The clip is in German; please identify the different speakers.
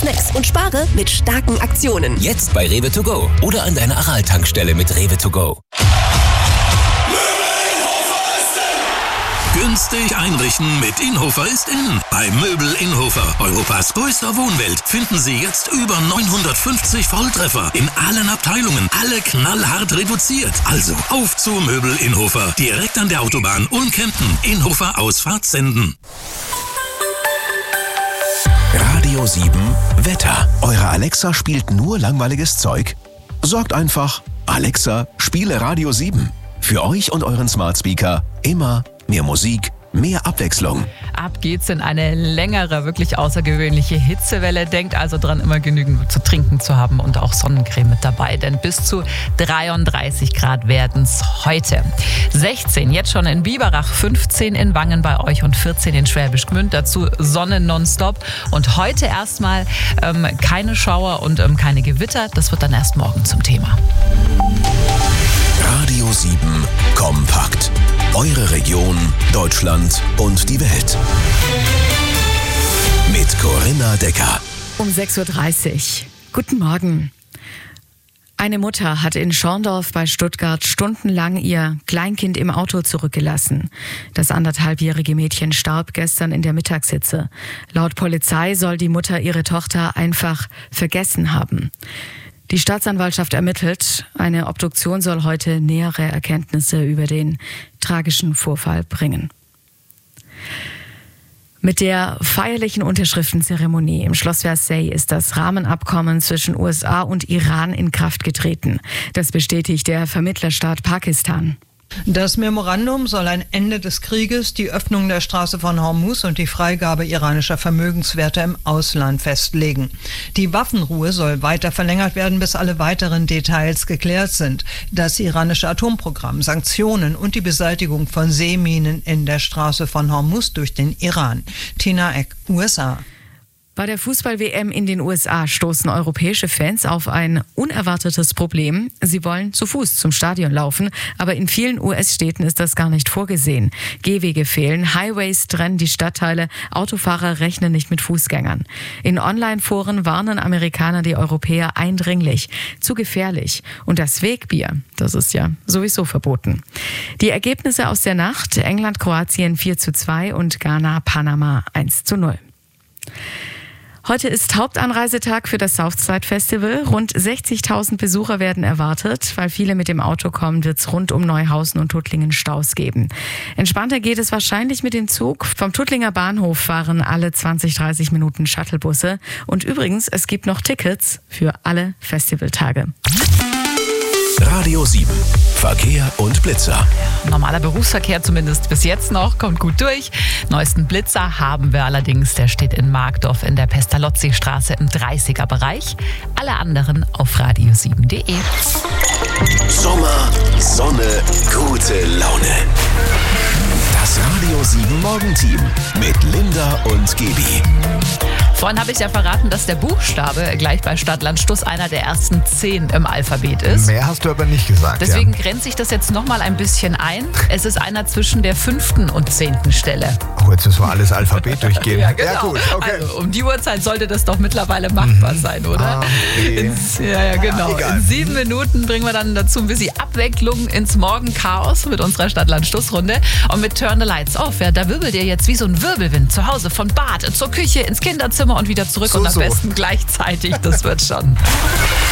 Speaker 1: Snacks und spare mit starken Aktionen.
Speaker 2: Jetzt bei Rewe to go oder an deiner Aral-Tankstelle mit Rewe to go.
Speaker 3: Günstig einrichten mit Inhofer ist in. Bei Möbel Inhofer, Europas größter Wohnwelt, finden Sie jetzt über 950 Volltreffer in allen Abteilungen. Alle knallhart reduziert. Also auf zu Möbel Inhofer. Direkt an der Autobahn Ulm-Kempten. Inhofer Ausfahrt Senden.
Speaker 4: Radio 7 Wetter. Eure Alexa spielt nur langweiliges Zeug? Sorgt einfach, Alexa, spiele Radio 7. Für euch und euren Smart Speaker immer mehr Musik, mehr Abwechslung.
Speaker 5: Ab geht's in eine längere, wirklich außergewöhnliche Hitzewelle. Denkt also dran, immer genügend zu trinken zu haben und auch Sonnencreme mit dabei. Denn bis zu 33 Grad werden's heute. 16 jetzt schon in Biberach, 15 in Wangen bei euch und 14 in Schwäbisch Gmünd. Dazu Sonne nonstop. Und heute erstmal keine Schauer und keine Gewitter. Das wird dann erst morgen zum Thema.
Speaker 4: Radio 7 kompakt. Eure Region, Deutschland und die Welt. Mit Corinna Decker.
Speaker 6: Um 6.30 Uhr. Guten Morgen. Eine Mutter hat in Schorndorf bei Stuttgart stundenlang ihr Kleinkind im Auto zurückgelassen. Das 1,5-jährige Mädchen starb gestern in der Mittagshitze. Laut Polizei soll die Mutter ihre Tochter einfach vergessen haben. Die Staatsanwaltschaft ermittelt. Eine Obduktion soll heute nähere Erkenntnisse über den tragischen Vorfall bringen. Mit der feierlichen Unterschriftenzeremonie im Schloss Versailles ist das Rahmenabkommen zwischen USA und Iran in Kraft getreten. Das bestätigt der Vermittlerstaat Pakistan.
Speaker 7: Das Memorandum soll ein Ende des Krieges, die Öffnung der Straße von Hormuz und die Freigabe iranischer Vermögenswerte im Ausland festlegen. Die Waffenruhe soll weiter verlängert werden, bis alle weiteren Details geklärt sind. Das iranische Atomprogramm, Sanktionen und die Beseitigung von Seeminen in der Straße von Hormuz durch den Iran. Tina Eck, USA.
Speaker 6: Bei der Fußball-WM in den USA stoßen europäische Fans auf ein unerwartetes Problem. Sie wollen zu Fuß zum Stadion laufen, aber in vielen US-Städten ist das gar nicht vorgesehen. Gehwege fehlen, Highways trennen die Stadtteile, Autofahrer rechnen nicht mit Fußgängern. In Online-Foren warnen Amerikaner die Europäer eindringlich. Zu gefährlich. Und das Wegbier, das ist ja sowieso verboten. Die Ergebnisse aus der Nacht: England, Kroatien 4:2 und Ghana, Panama 1:0. Heute ist Hauptanreisetag für das Southside Festival. Rund 60.000 Besucher werden erwartet. Weil viele mit dem Auto kommen, wird es rund um Neuhausen und Tuttlingen Staus geben. Entspannter geht es wahrscheinlich mit dem Zug. Vom Tuttlinger Bahnhof fahren alle 20-30 Minuten Shuttlebusse. Und übrigens, es gibt noch Tickets für alle Festivaltage.
Speaker 4: Radio 7 Verkehr und Blitzer.
Speaker 5: Normaler Berufsverkehr zumindest bis jetzt noch, kommt gut durch. Neuesten Blitzer haben wir allerdings, der steht in Markdorf in der Pestalozzi-Straße im 30er-Bereich. Alle anderen auf radio7.de.
Speaker 4: Sommer, Sonne, gute Laune. Das Radio 7 Morgenteam mit Linda und Gaby.
Speaker 5: Vorhin habe ich ja verraten, dass der Buchstabe gleich bei Stadt-Land-Stuss einer der ersten 10 im Alphabet ist.
Speaker 8: Mehr hast du aber nicht gesagt.
Speaker 5: Deswegen grenzt sich das jetzt nochmal ein bisschen ein. Es ist einer zwischen der 5. und 10. Stelle.
Speaker 8: Oh, jetzt müssen wir alles Alphabet durchgehen.
Speaker 5: Ja, genau.
Speaker 8: Ja, gut, okay.
Speaker 5: Also, um die Uhrzeit sollte das doch mittlerweile machbar sein, oder? Ja, genau.
Speaker 8: Egal.
Speaker 5: In 7 Minuten bringen wir dann dazu ein bisschen Abwechslung ins Morgenchaos mit unserer Stadt-Land-Stuss-Runde. Und mit Turn the Lights Off, ja, da wirbelt ihr jetzt wie so ein Wirbelwind zu Hause von Bad zur Küche, ins Kinderzimmer und wieder zurück und am besten gleichzeitig. Das wird schon.